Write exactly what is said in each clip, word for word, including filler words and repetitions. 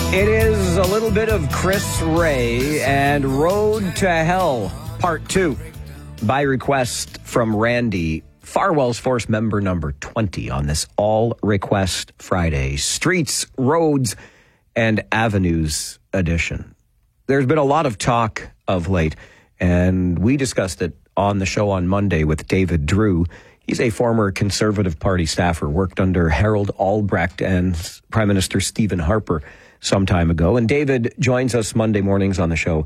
It is a little bit of Chris Ray and Road to Hell, Part two, by request from Randy, Farwell's Force member number twenty on this All Request Friday, Streets, Roads, and Avenues edition. There's been a lot of talk of late, and we discussed it on the show on Monday with David Drew. He's a former Conservative Party staffer, worked under Harold Albrecht and Prime Minister Stephen Harper some time ago. And David joins us Monday mornings on the show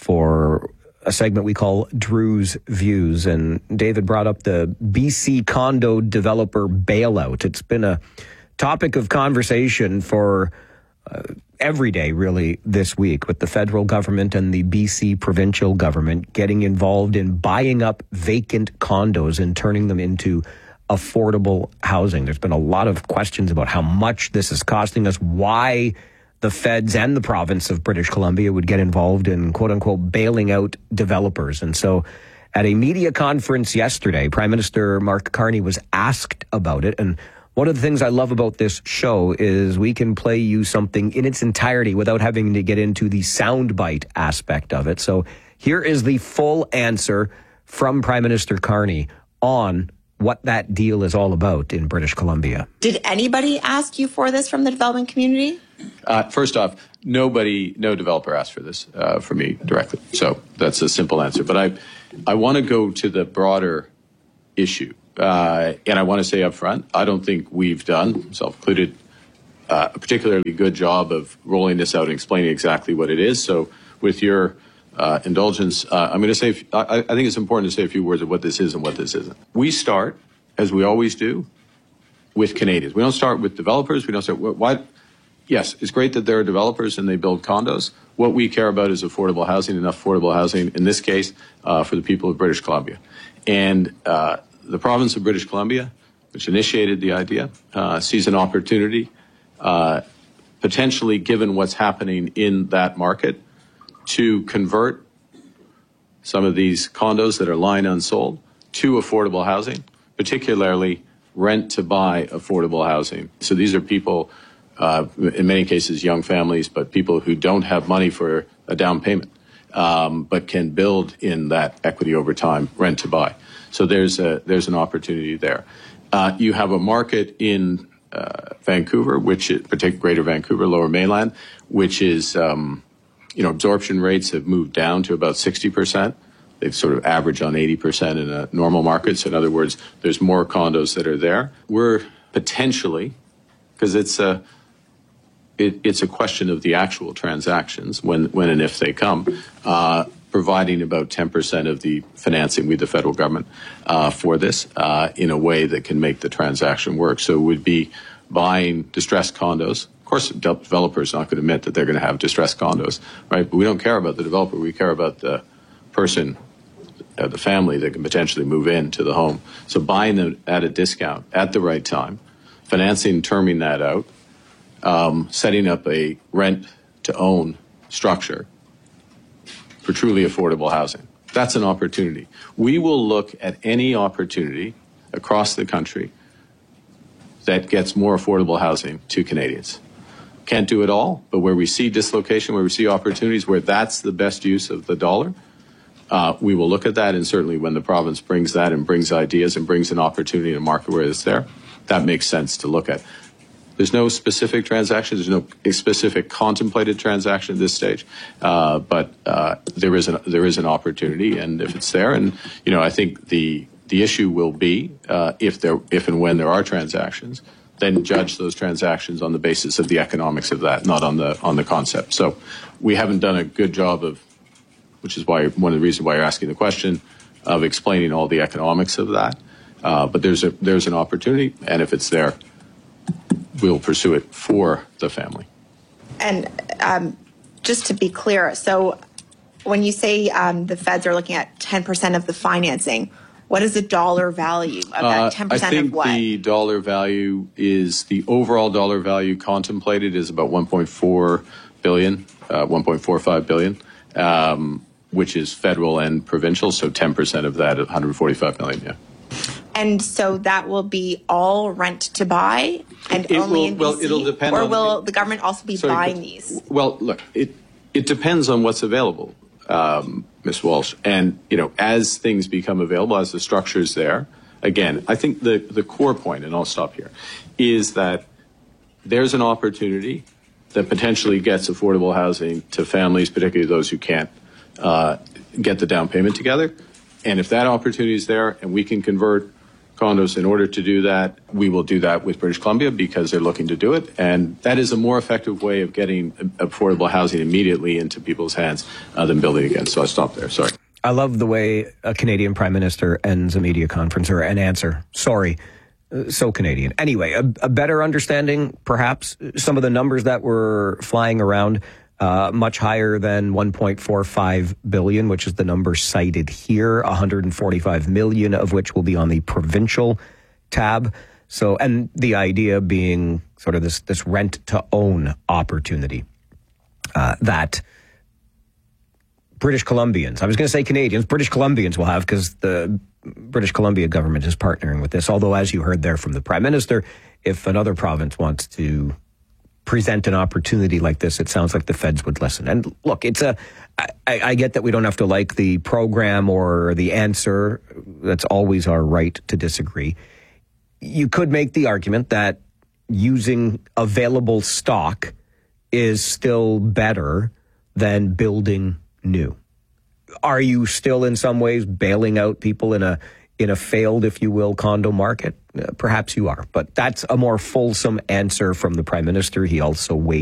for a segment we call Drew's Views. And David brought up the B C condo developer bailout. It's been a topic of conversation for uh, every day, really, this week, with the federal government and the B C provincial government getting involved in buying up vacant condos and turning them into affordable housing. There's been a lot of questions about how much this is costing us, why the feds and the province of British Columbia would get involved in, quote unquote, bailing out developers. And so at a media conference yesterday, Prime Minister Mark Carney was asked about it. And one of the things I love about this show is we can play you something in its entirety without having to get into the soundbite aspect of it. So here is the full answer from Prime Minister Carney on what that deal is all about in British Columbia. Did anybody ask you for this from the development community? Uh, first off, nobody, no developer asked for this uh, for me directly. So that's a simple answer. But I, I want to go to the broader issue. Uh, and I want to say up front, I don't think we've done, self-included, uh, a particularly good job of rolling this out and explaining exactly what it is. So with your uh, indulgence, uh, I'm going to say, I, I think it's important to say a few words of what this is and what this isn't. We start, as we always do, with Canadians. We don't start with developers. We don't start, why? Yes, it's great that there are developers and they build condos. What we care about is affordable housing, enough affordable housing, in this case, uh, for the people of British Columbia. And uh, the province of British Columbia, which initiated the idea, uh, sees an opportunity, uh, potentially given what's happening in that market, to convert some of these condos that are lying unsold to affordable housing, particularly rent-to-buy affordable housing. So these are people, uh, in many cases young families, but people who don't have money for a down payment, um, but can build in that equity over time, rent-to-buy. So there's a, there's an opportunity there. Uh, you have a market in uh, Vancouver, which is, particularly Greater Vancouver, Lower Mainland, which is, um, you know, absorption rates have moved down to about sixty percent. They've sort of averaged on eighty percent in a normal market. So in other words, there's more condos that are there. We're potentially, because it's a, it, it's a question of the actual transactions when, when and if they come, uh, providing about ten percent of the financing with the federal government uh, for this uh, in a way that can make the transaction work. So it would be buying distressed condos. Of course, the developer is not going to admit that they're going to have distressed condos, right? But we don't care about the developer. We care about the person, uh, the family that can potentially move into the home. So buying them at a discount at the right time, financing, terming that out, um, setting up a rent-to-own structure for truly affordable housing. That's an opportunity. We will look at any opportunity across the country that gets more affordable housing to Canadians. Can't do it all, but where we see dislocation, where we see opportunities, where that's the best use of the dollar, uh, we will look at that. And certainly when the province brings that and brings ideas and brings an opportunity in a market where it's there, that makes sense to look at. There's no specific transaction. There's no specific contemplated transaction at this stage, uh, but uh, there is an there is an opportunity, and if it's there, and you know, I think the the issue will be uh, if there if and when there are transactions, then judge those transactions on the basis of the economics of that, not on the on the concept. So we haven't done a good job of, which is why one of the reasons why you're asking the question, of explaining all the economics of that. Uh, but there's a there's an opportunity, and if it's there, we'll pursue it for the family. And um, just to be clear, so when you say um, the feds are looking at ten percent of the financing, what is the dollar value of that ten percent uh, I think of what? The dollar value is, the overall dollar value contemplated is about one point four billion, uh, one point four five billion, um, which is federal and provincial, so ten percent of that, one hundred forty-five million, yeah. And so that will be all rent to buy and It only will- in B C? well, it'll depend or on will the- the government also be Sorry, buying but- these? Well, look, it it depends on what's available, um, Miz Walsh. And, you know, as things become available, as the structure's there, again, I think the, the core point, and I'll stop here, is that there's an opportunity that potentially gets affordable housing to families, particularly those who can't uh, get the down payment together. And if that opportunity is there and we can convert condos in order to do that, we will do that with British Columbia because they're looking to do it. And that is a more effective way of getting affordable housing immediately into people's hands uh, than building again. So I stop there. Sorry. I love the way a Canadian Prime Minister ends a media conference or an answer. Sorry. Uh, so Canadian. Anyway, a, a better understanding, perhaps, some of the numbers that were flying around, uh, much higher than one point four five billion, which is the number cited here, one hundred forty-five million of which will be on the provincial tab. So, and the idea being sort of this, this rent to own opportunity, uh, that British Columbians, I was going to say Canadians, British Columbians will have, because the British Columbia government is partnering with this. Although, as you heard there from the Prime Minister, if another province wants to present an opportunity like this, it sounds like the feds would listen. And look, it's a, I, I get that we don't have to like the program or the answer. That's always our right to disagree. You could make the argument that using available stock is still better than building new. Are you still in some ways bailing out people in a in a failed, if you will, condo market? Uh, perhaps you are, but that's a more fulsome answer from the Prime Minister. He also weighed